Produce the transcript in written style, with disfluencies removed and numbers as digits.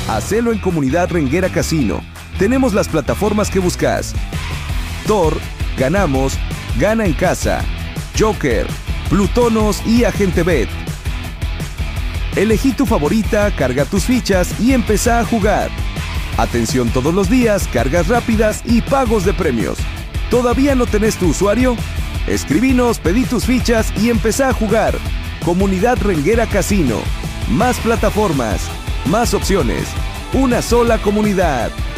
Hacelo en Comunidad Renguera Casino. Tenemos las plataformas que buscas: Thor, Ganamos, Gana en Casa, Joker, Plutonos y Agente Bet. Elegí tu favorita, carga tus fichas y empezá a jugar. Atención todos los días, cargas rápidas y pagos de premios. ¿Todavía no tenés tu usuario? Escribinos, pedí tus fichas y empezá a jugar. Comunidad Renguera Casino. Más plataformas, más opciones. Una sola comunidad.